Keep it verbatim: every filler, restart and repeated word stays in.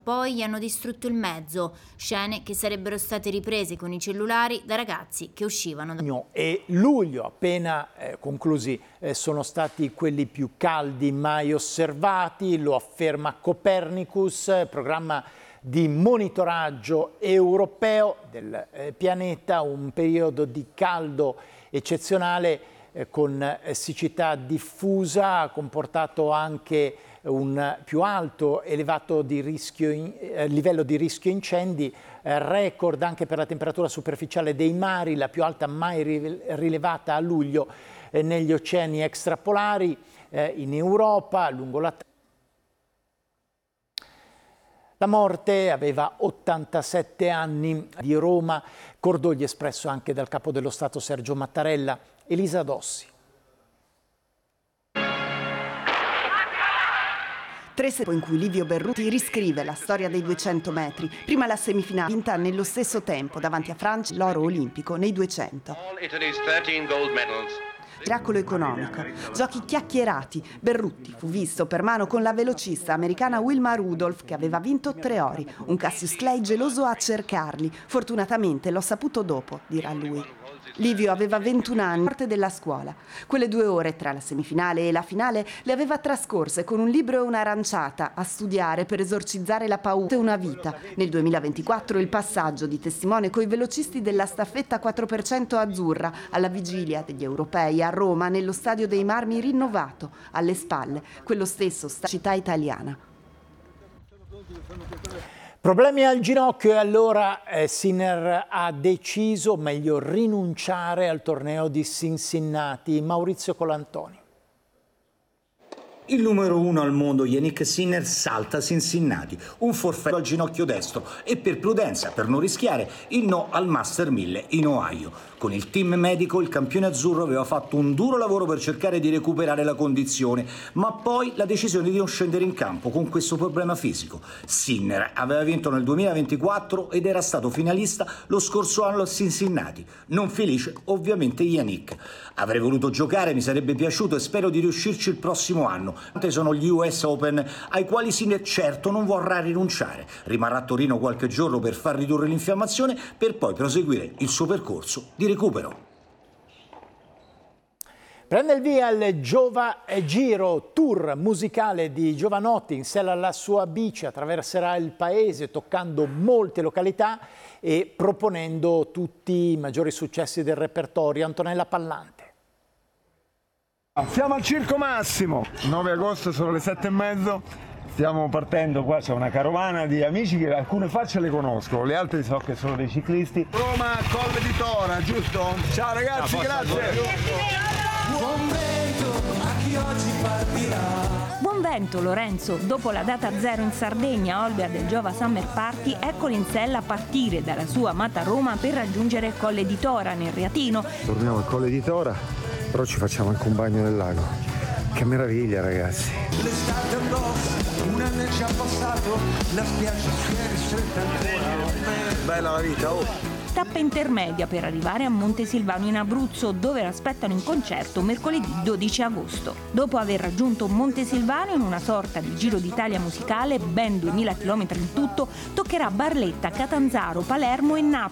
Poi gli hanno distrutto il mezzo, scene che sarebbero state riprese con i cellulari da ragazzi che uscivano da... E luglio, appena eh, conclusi, eh, sono stati quelli più caldi mai osservati, lo afferma Copernicus, programma di monitoraggio europeo del eh, pianeta, un periodo di caldo eccezionale eh, con eh, siccità diffusa, ha comportato anche un più alto elevato di rischio, eh, livello di rischio incendi, eh, record anche per la temperatura superficiale dei mari, la più alta mai rilevata a luglio eh, negli oceani extrapolari, eh, in Europa, lungo la La morte, aveva ottantasette anni, di Roma, cordoglio espresso anche dal capo dello Stato Sergio Mattarella. Elisa Dossi. Tre settimane in cui Livio Berruti riscrive la storia dei duecento metri, prima la semifinale vinta nello stesso tempo davanti a Francia, l'oro olimpico nei duecento. Miracolo economico, giochi chiacchierati. Berruti fu visto per mano con la velocista americana Wilma Rudolph che aveva vinto tre ori, un Cassius Clay geloso a cercarli. Fortunatamente l'ho saputo dopo, dirà lui. Livio aveva ventuno anni, parte della scuola. Quelle due ore tra la semifinale e la finale le aveva trascorse con un libro e un'aranciata a studiare per esorcizzare la paura e una vita. Nel duemilaventiquattro il passaggio di testimone coi velocisti della staffetta quattro per cento azzurra alla vigilia degli europei a Roma nello Stadio dei Marmi rinnovato, alle spalle, quello stesso città italiana. Problemi al ginocchio e allora eh, Sinner ha deciso, meglio rinunciare al torneo di Cincinnati. Maurizio Colantoni. Il numero uno al mondo, Jannik Sinner, salta a Cincinnati, un forfait al ginocchio destro e per prudenza, per non rischiare, il no al Master mille in Ohio. Con il team medico il campione azzurro aveva fatto un duro lavoro per cercare di recuperare la condizione, ma poi la decisione di non scendere in campo con questo problema fisico. Sinner aveva vinto nel duemilaventiquattro ed era stato finalista lo scorso anno a Cincinnati. Non felice ovviamente Jannik. Avrei voluto giocare, mi sarebbe piaciuto e spero di riuscirci il prossimo anno. Sono gli U S Open ai quali Sinner certo non vorrà rinunciare. Rimarrà a Torino qualche giorno per far ridurre l'infiammazione per poi proseguire il suo percorso di recupero. Prende il via il Giova Giro, tour musicale di Jovanotti in sella alla sua bici, attraverserà il paese toccando molte località e proponendo tutti i maggiori successi del repertorio. Antonella Pallante. Siamo al Circo Massimo, nove agosto, sono le sette e mezzo, stiamo partendo, qua c'è una carovana di amici che alcune facce le conosco, le altre so che sono dei ciclisti. Roma, Colle di Tora, giusto? Ciao ragazzi, no, grazie! Buon vento a chi oggi partirà. Buon vento Lorenzo, dopo la data zero in Sardegna, Olbia del Giova Summer Party, eccolo in sella a partire dalla sua amata Roma per raggiungere Colle di Tora nel Reatino. Torniamo a Colle di Tora. Però ci facciamo anche un bagno nel lago. Che meraviglia ragazzi. L'estate addosso, un anno è già passato, la spiaggia si è ristretta ancora. Bella la vita, oh! Tappa intermedia per arrivare a Montesilvano in Abruzzo, dove l'aspettano in concerto mercoledì dodici agosto. Dopo aver raggiunto Montesilvano in una sorta di Giro d'Italia musicale, ben duemila chilometri in tutto, toccherà Barletta, Catanzaro, Palermo e Napoli.